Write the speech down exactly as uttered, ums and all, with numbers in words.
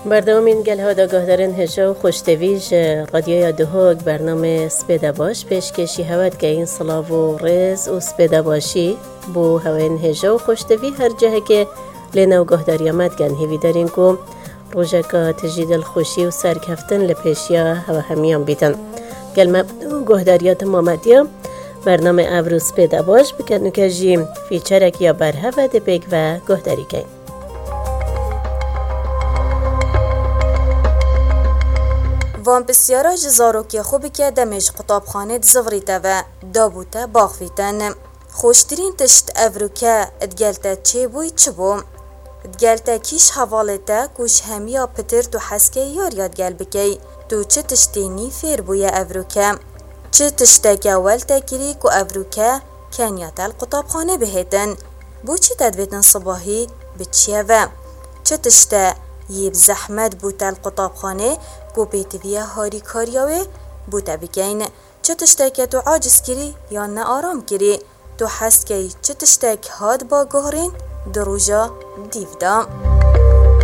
بردامین گل ها دا گهدارن هجا و خوشتویج رادیوی دهوگ برنامه سپیده باش پیشکشی هود که این صلاف و رز و سپیده باشی بو هوین هجا و خوشتوی هر جه که لینا و گهداری آمد گن هیوی دارین که روژه که تجید الخوشی و سرکفتن لپیشیا هوا همیان بیتن گل مبنو گهداریات مامدیا برنامه ابرو سپیده باش بکنو که جیم فیچرک یا برها و دپیک و گهداری کن. وان بسیارا جزاروکی خوبی که دمش قطابخانه زوریته و دابوته باغویتن. خوشترین تشت افروکه ادگلته چه بوی چه بو؟ ادگلته کیش حوالته کوش همیا پتر تو حسکه یار یادگل بکی تو چه تشتینی فیر بوی افروکه؟ چه تشته گوال تکری که افروکه کنیات القطابخانه بهتن؟ بو چه تدویتن صباحی بچیه و؟ چه تشته یب زحمت بوت القطابخانه گو بیتویه هاری کاریاوه بوتا بگین چه تشتاک تو عاجز کری یا نه آرام کری تو حس کی چه تشتاک هاد با گهرین دروجا دیو دام